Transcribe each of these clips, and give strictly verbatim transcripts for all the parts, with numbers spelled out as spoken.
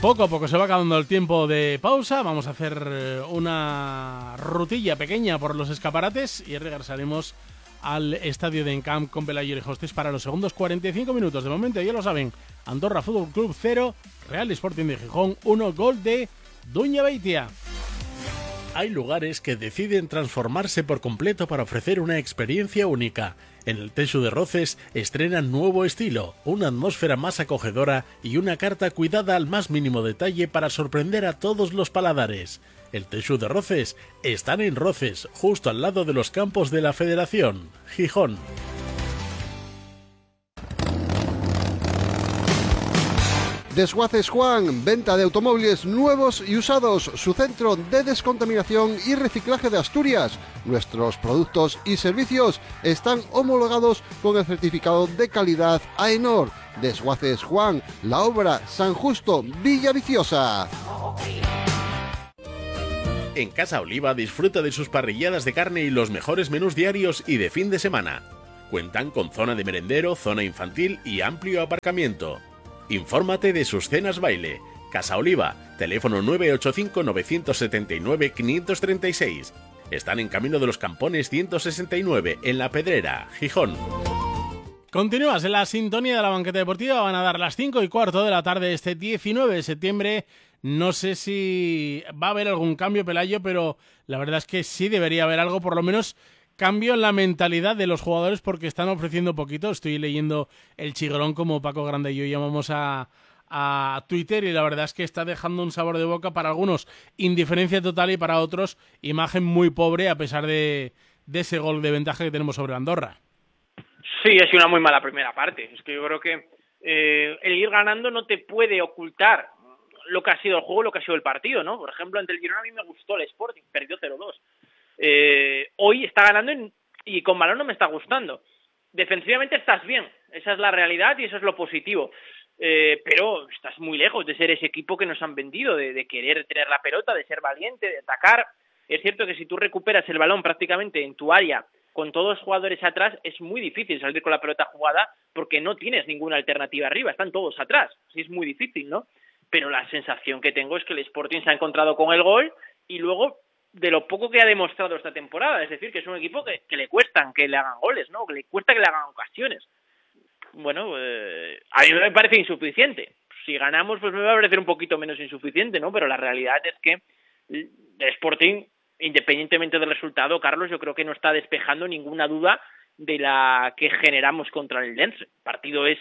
Poco a poco se va acabando el tiempo de pausa. Vamos a hacer una rutilla pequeña por los escaparates y regresaremos al estadio de Encamp con Pelayo y Hostes para los segundos cuarenta y cinco minutos. De momento, ya lo saben, Andorra Fútbol Club cero, Real Sporting de Gijón uno, gol de Duña Beitia. Hay lugares que deciden transformarse por completo para ofrecer una experiencia única. En el Teixu de Roces estrenan nuevo estilo, una atmósfera más acogedora y una carta cuidada al más mínimo detalle para sorprender a todos los paladares. El Teixu de Roces están en Roces, justo al lado de los campos de la Federación, Gijón. Desguaces Juan, venta de automóviles nuevos y usados, su centro de descontaminación y reciclaje de Asturias. Nuestros productos y servicios están homologados con el certificado de calidad AENOR. Desguaces Juan, La Obra, San Justo, Villaviciosa. En Casa Oliva disfruta de sus parrilladas de carne y los mejores menús diarios y de fin de semana. Cuentan con zona de merendero, zona infantil y amplio aparcamiento. Infórmate de sus cenas baile. Casa Oliva, teléfono nueve ocho cinco, nueve siete nueve, cinco tres seis. Están en Camino de los Campones ciento sesenta y nueve, en La Pedrera, Gijón. Continúas en la sintonía de la banqueta deportiva. Van a dar las cinco y cuarto de la tarde este diecinueve de septiembre. No sé si va a haber algún cambio, Pelayo, pero la verdad es que sí debería haber algo, por lo menos cambio en la mentalidad de los jugadores, porque están ofreciendo poquito. Estoy leyendo el chigrón, como Paco Grande y yo llamamos a, a Twitter, y la verdad es que está dejando un sabor de boca para algunos, indiferencia total, y para otros, imagen muy pobre, a pesar de, de ese gol de ventaja que tenemos sobre Andorra. Sí, ha sido una muy mala primera parte. Es que yo creo que eh, el ir ganando no te puede ocultar lo que ha sido el juego, lo que ha sido el partido, ¿no? Por ejemplo, ante el Girona a mí me gustó el Sporting, perdió cero dos. Eh, hoy está ganando en, y con balón no me está gustando. Defensivamente estás bien, esa es la realidad y eso es lo positivo, eh, pero estás muy lejos de ser ese equipo que nos han vendido, de, de querer tener la pelota, de ser valiente, de atacar. Es cierto que si tú recuperas el balón prácticamente en tu área con todos los jugadores atrás, es muy difícil salir con la pelota jugada porque no tienes ninguna alternativa arriba, están todos atrás, así es muy difícil, ¿no? Pero la sensación que tengo es que el Sporting se ha encontrado con el gol y luego de lo poco que ha demostrado esta temporada, es decir, que es un equipo que, que le cuestan que le hagan goles, ¿no? Que le cuesta que le hagan ocasiones. Bueno, eh, a mí me parece insuficiente. Si ganamos, pues me va a parecer un poquito menos insuficiente, ¿no? Pero la realidad es que el Sporting, independientemente del resultado, Carlos, yo creo que no está despejando ninguna duda de la que generamos contra el Lens. El partido es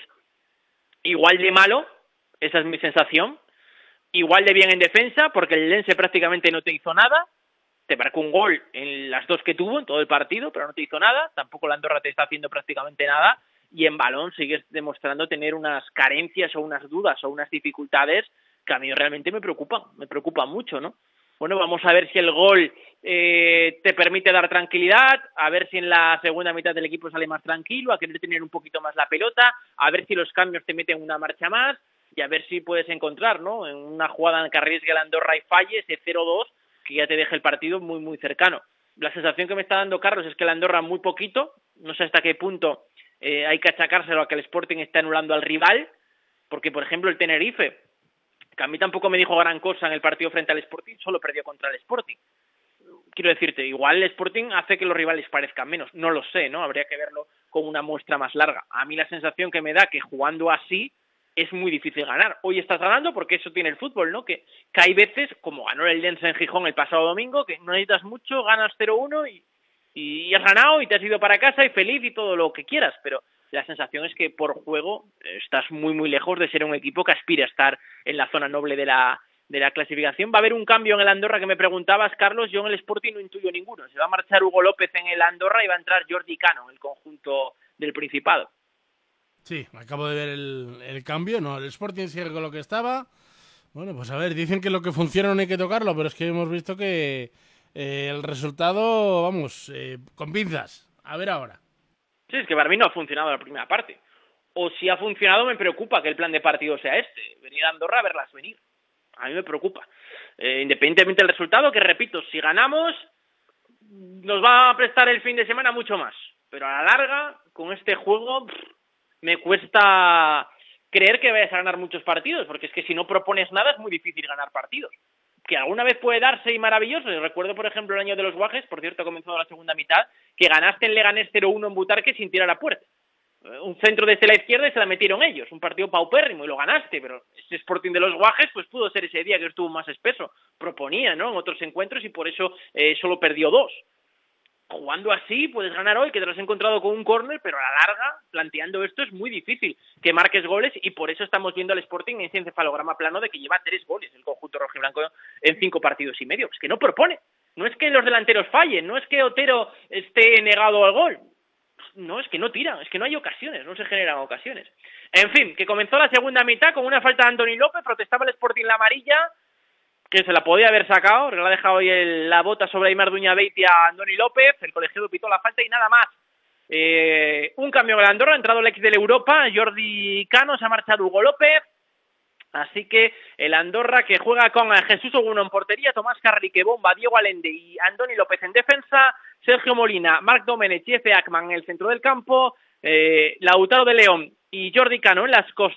igual de malo, esa es mi sensación, igual de bien en defensa, porque el Lens prácticamente no te hizo nada. Te marcó un gol en las dos que tuvo, en todo el partido, pero no te hizo nada. Tampoco la Andorra te está haciendo prácticamente nada. Y en balón sigues demostrando tener unas carencias o unas dudas o unas dificultades que a mí realmente me preocupan. Me preocupan mucho, ¿no? Bueno, vamos a ver si el gol eh, te permite dar tranquilidad, a ver si en la segunda mitad del equipo sale más tranquilo, a querer tener un poquito más la pelota, a ver si los cambios te meten una marcha más y a ver si puedes encontrar, ¿no? En una jugada en que arriesgue la Andorra y falle ese cero dos, que ya te deje el partido muy, muy cercano. La sensación que me está dando Carlos es que la Andorra muy poquito, no sé hasta qué punto eh, hay que achacárselo a que el Sporting está anulando al rival, porque, por ejemplo, el Tenerife, que a mí tampoco me dijo gran cosa en el partido frente al Sporting, solo perdió contra el Sporting. Quiero decirte, igual el Sporting hace que los rivales parezcan menos, no lo sé, ¿no? Habría que verlo con una muestra más larga. A mí la sensación que me da que jugando así es muy difícil ganar. Hoy estás ganando porque eso tiene el fútbol, ¿no? Que, que hay veces, como ganó el Lens en Gijón el pasado domingo, que no necesitas mucho, ganas cero uno y, y has ganado y te has ido para casa y feliz y todo lo que quieras, pero la sensación es que por juego estás muy muy lejos de ser un equipo que aspira a estar en la zona noble de la de la clasificación. Va a haber un cambio en el Andorra que me preguntabas, Carlos. Yo en el Sporting no intuyo ninguno. Se va a marchar Hugo López en el Andorra y va a entrar Jordi Cano en el conjunto del Principado. Sí, acabo de ver el, el cambio. No, el Sporting sigue con lo que estaba. Bueno, pues a ver, dicen que lo que funciona no hay que tocarlo, pero es que hemos visto que eh, el resultado, vamos, eh, con pinzas. A ver ahora. Sí, es que para mí no ha funcionado la primera parte. O si ha funcionado, me preocupa que el plan de partido sea este. Venir a Andorra a verlas venir. A mí me preocupa. Eh, independientemente del resultado, que repito, si ganamos, nos va a prestar el fin de semana mucho más. Pero a la larga, con este juego, pff, me cuesta creer que vayas a ganar muchos partidos, porque es que si no propones nada es muy difícil ganar partidos. Que alguna vez puede darse y maravilloso. Recuerdo, por ejemplo, el año de los Guajes, por cierto, ha comenzado la segunda mitad, que ganaste en Leganés cero uno en Butarque sin tirar a puerta. Un centro desde la izquierda y se la metieron ellos. Un partido paupérrimo y lo ganaste, pero ese Sporting de los Guajes pues pudo ser ese día que estuvo más espeso. Proponía, ¿no?, en otros encuentros y por eso eh, solo perdió dos. Jugando así puedes ganar hoy, que te lo has encontrado con un córner, pero a la larga, planteando esto, es muy difícil que marques goles y por eso estamos viendo al Sporting en ese encefalograma plano de que lleva tres goles el conjunto rojiblanco en cinco partidos y medio. Es que no propone. No es que los delanteros fallen, no es que Otero esté negado al gol. No, es que no tiran, es que no hay ocasiones, no se generan ocasiones. En fin, que comenzó la segunda mitad con una falta de Andoni López, protestaba el Sporting la amarilla, que se la podía haber sacado, que le ha dejado hoy el, la bota sobre Aimar Duñabeiti a Andoni López, el colegiado pitó la falta y nada más. Eh, un cambio en el Andorra, ha entrado el ex del Europa, Jordi Cano, se ha marchado Hugo López, así que el Andorra que juega con Jesús Oguno en portería, Tomás Carrique Bomba, Diego Allende y Andoni López en defensa, Sergio Molina, Marc Domenech y Efe Ackman en el centro del campo, eh, Lautaro de León y Jordi Cano en las costas.